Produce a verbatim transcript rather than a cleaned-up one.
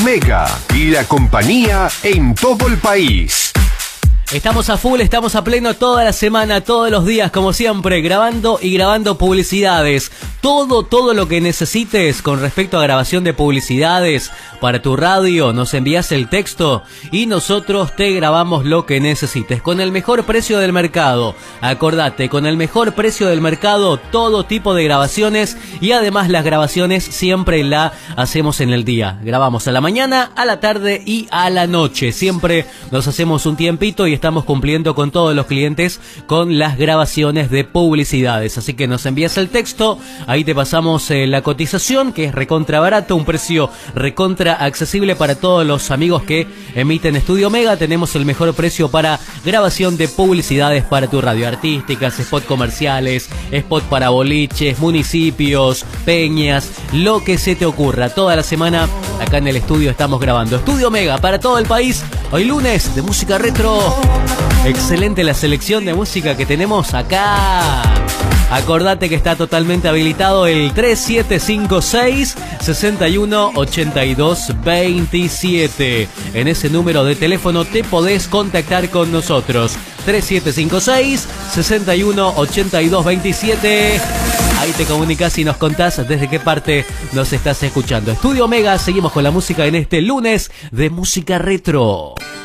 Mega y la compañía en todo el país. Estamos a full, estamos a pleno toda la semana, todos los días, como siempre, grabando y grabando publicidades. Todo, todo lo que necesites con respecto a grabación de publicidades para tu radio, nos envías el texto y nosotros te grabamos lo que necesites con el mejor precio del mercado. Acordate, con el mejor precio del mercado, todo tipo de grabaciones y además las grabaciones siempre la hacemos en el día. Grabamos a la mañana, a la tarde y a la noche. Siempre nos hacemos un tiempito y estamos cumpliendo con todos los clientes con las grabaciones de publicidades. Así que nos envías el texto, ahí te pasamos eh, la cotización, que es recontra barato, un precio recontra accesible para todos los amigos que emiten Estudio Mega. Tenemos el mejor precio para grabación de publicidades para tu radio, artísticas, spot comerciales, spot para boliches, municipios, peñas, lo que se te ocurra. Toda la semana acá en el estudio estamos grabando Estudio Mega para todo el país. Hoy lunes de música retro. Excelente la selección de música que tenemos acá. Acordate que está totalmente habilitado el tres siete cinco seis, seis uno ocho dos dos siete. En ese número de teléfono te podés contactar con nosotros. tres siete cinco seis, seis uno ocho dos dos siete. Ahí te comunicas y nos contás desde qué parte nos estás escuchando. Estudio Mega, seguimos con la música en este lunes de música retro.